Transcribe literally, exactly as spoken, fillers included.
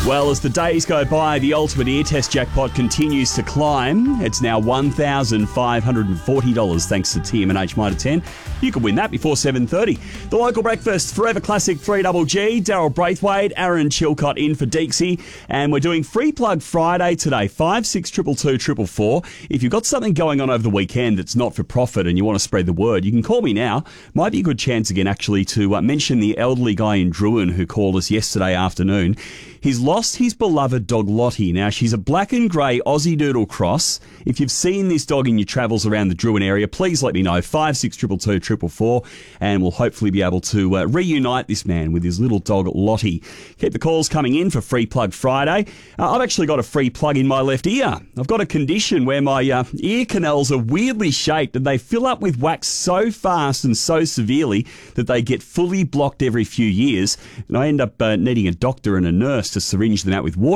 Well, as the days go by, the Ultimate Ear Test jackpot continues to climb. It's now one thousand five hundred forty dollars thanks to T M N H Mitre ten. You could win that before seven thirty. The local breakfast, Forever Classic three G G, Daryl Braithwaite, Aaron Chilcott in for Deeksy. And we're doing Free Plug Friday today, five six two two two four four. If you've got something going on over the weekend that's not for profit and you want to spread the word, you can call me now. Might be a good chance again, actually, to uh, mention the elderly guy in Druin who called us yesterday afternoon. He's lost his beloved dog Lottie. Now, she's a black and grey Aussie Doodle cross. If you've seen this dog in your travels around the Druin area, please let me know, five six two two two four four, and we'll hopefully be able to uh, reunite this man with his little dog Lottie. Keep the calls coming in for Free Plug Friday. Uh, I've actually got a free plug in my left ear. I've got a condition where my uh, ear canals are weirdly shaped and they fill up with wax so fast and so severely that they get fully blocked every few years, and I end up uh, needing a doctor and a nurse to syringe them out with water.